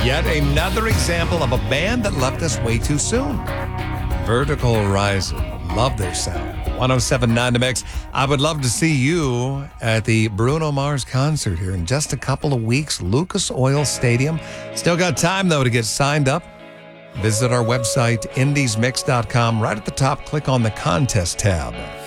Yet another example of a band that left us way too soon. Vertical Horizon. Love their sound. 107.9 The Mix. I would love to see you at the Bruno Mars concert here in just a couple of weeks. Lucas Oil Stadium. Still got time, though, to get signed up. Visit our website, indiesmix.com. Right at the top, click on the contest tab.